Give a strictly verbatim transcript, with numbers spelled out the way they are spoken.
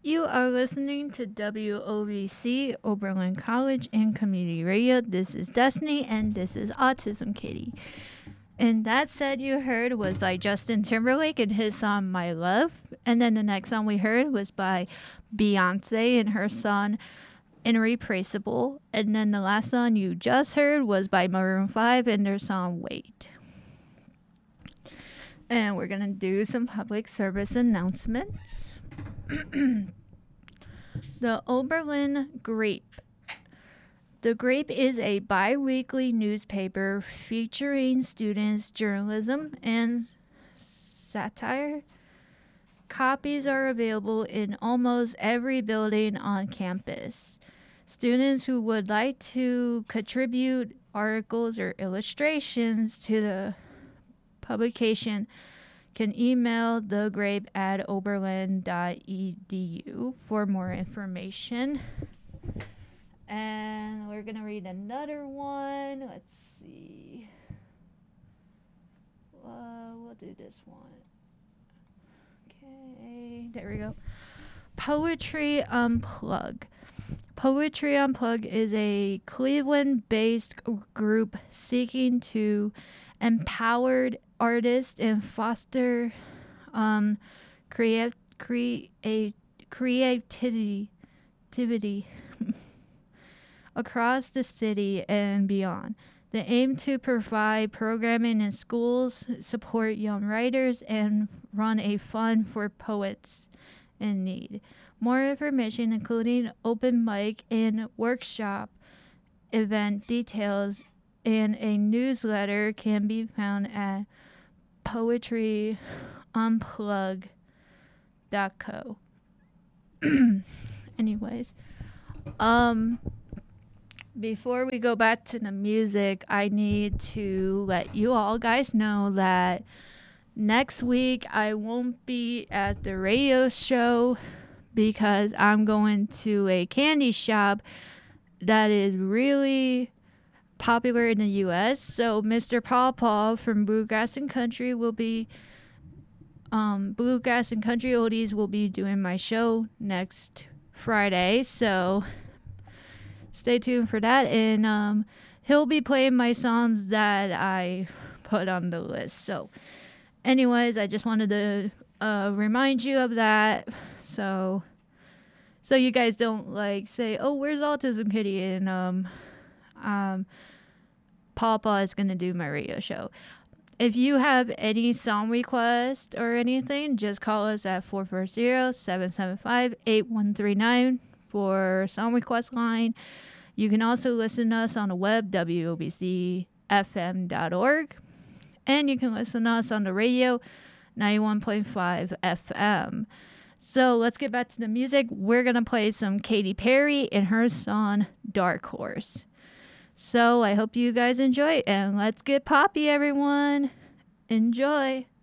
You are listening to W O B C, Oberlin College and Community Radio. This is Destiny, and this is Autism Kitty. And that said you heard was by Justin Timberlake and his song My Love. And then the next song we heard was by Beyonce and her song Irreplaceable. And then the last song you just heard was by Maroon five and their song Wait. And we're going to do some public service announcements. The Oberlin Grape. The Grape is a bi-weekly newspaper featuring students' journalism and satire. Copies are available in almost every building on campus. Students who would like to contribute articles or illustrations to the publication can email the grape at oberlin dot e d u for more information. And we're going to read another one. Let's see. Uh, we'll do this one. Okay, there we go. Poetry Unplug. Poetry Unplug is a Cleveland-based group seeking to empower artists and foster um, creat- create creativity activity across the city and beyond. They aim to provide programming in schools, support young writers, and run a fund for poets in need. More information, including open mic and workshop event details and a newsletter, can be found at poetry unplug dot co. Anyways, um, before we go back to the music, I need to let you all guys know that next week I won't be at the radio show because I'm going to a candy shop that is really popular in the U S. So Mister Paul Paul from Bluegrass and Country will be um, Bluegrass and Country Oldies will be doing my show next Friday. So stay tuned for that. And um, he'll be playing my songs that I put on the list. So anyways, I just wanted to uh, remind you of that. So so you guys don't like say, oh, where's Autism Kitty? And um um Papa is gonna do my radio show. If you have any song request or anything, just call us at four four zero, seven seven five, eight one three nine for song request line. You can also listen to us on the web, w o b c f m dot org. And you can listen to us on the radio, ninety-one point five F M. So let's get back to the music. We're going to play some Katy Perry and her song Dark Horse. So I hope you guys enjoy, and let's get poppy, everyone. Enjoy.